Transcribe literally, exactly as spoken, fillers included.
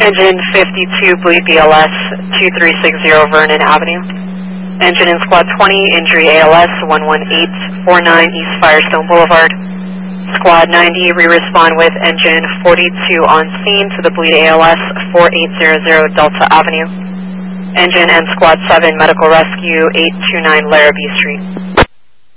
Engine fifty-two, bleed B L S, two three six zero Vernon Avenue. Engine in Squad twenty, injury A L S, one one eight four nine East Firestone Boulevard. Squad ninety, re-respond with engine forty-two on scene to the bleed A L S, four eight zero zero Delta Avenue. Engine and Squad seven, medical rescue, eight two nine Larrabee Street.